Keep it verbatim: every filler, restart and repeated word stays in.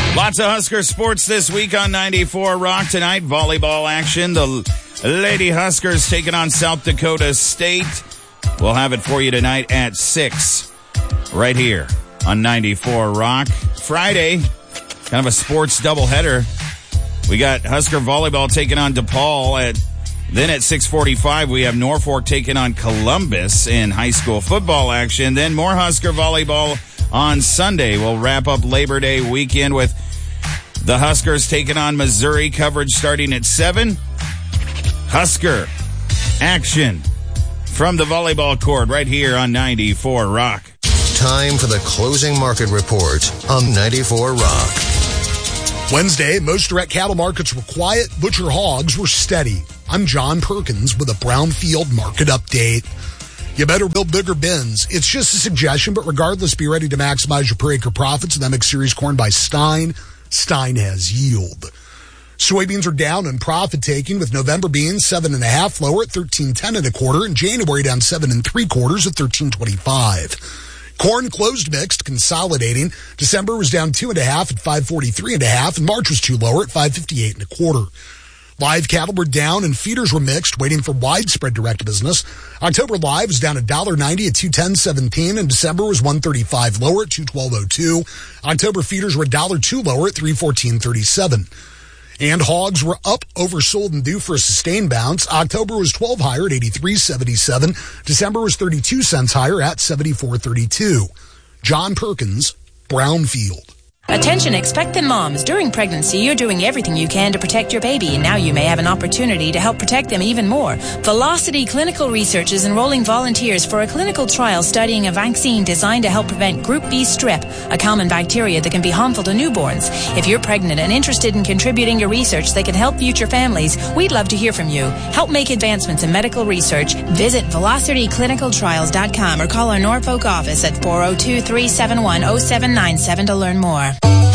Lots of Husker sports this week on ninety-four Rock. Tonight, volleyball action. The Lady Huskers taking on South Dakota State. We'll have it for you tonight at six, right here on ninety-four Rock. Friday, kind of a sports doubleheader. We got Husker volleyball taking on DePaul. At then at six forty-five, we have Norfolk taking on Columbus in high school football action. Then more Husker volleyball on Sunday. We'll wrap up Labor Day weekend with the Huskers taking on Missouri. Coverage starting at seven. Husker action from the volleyball court right here on ninety-four Rock. Time for the closing market report on ninety-four Rock. Wednesday, most direct cattle markets were quiet. Butcher hogs were steady. I'm John Perkins with a Brownfield market update. You better build bigger bins. It's just a suggestion, but regardless, be ready to maximize your per acre profits with M X Series corn by Stein. Stein has yield. Soybeans are down in profit taking, with November beans seven and a half lower at thirteen ten and a quarter, and January down seven and three quarters at thirteen twenty five. Corn closed mixed, consolidating. December was down two and a half at five forty three and a half, and March was two lower at five fifty eight and a quarter. Live cattle were down and feeders were mixed, waiting for widespread direct business. October live was down one dollar ninety at two ten seventeen, and December was one thirty-five lower at two twelve oh two. October feeders were one dollar two lower at three fourteen thirty-seven. And hogs were up, oversold, and due for a sustained bounce. October was twelve higher at eighty-three seventy-seven. December was thirty-two cents higher at seventy-four thirty-two. John Perkins, Brownfield. Attention expectant moms. During pregnancy, you're doing everything you can to protect your baby, and now you may have an opportunity to help protect them even more. Velocity Clinical Research is enrolling volunteers for a clinical trial studying a vaccine designed to help prevent Group B strep, a common bacteria that can be harmful to newborns. If you're pregnant and interested in contributing your research that can help future families, we'd love to hear from you. Help make advancements in medical research. Visit velocity clinical trials dot com or call our Norfolk office at four oh two, three seven one, oh seven nine seven to learn more.